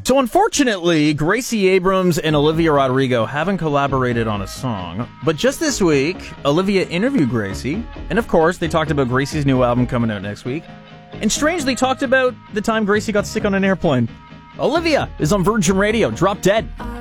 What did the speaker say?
So unfortunately, Gracie Abrams and Olivia Rodrigo haven't collaborated on a song, but just this week, Olivia interviewed Gracie, and of course, they talked about Gracie's new album coming out next week, and strangely talked about the time Gracie got sick on an airplane. Olivia is on Virgin Radio. Drop Dead.